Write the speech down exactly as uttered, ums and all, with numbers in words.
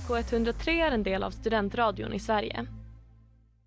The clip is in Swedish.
K ett noll tre är en del av Studentradion i Sverige.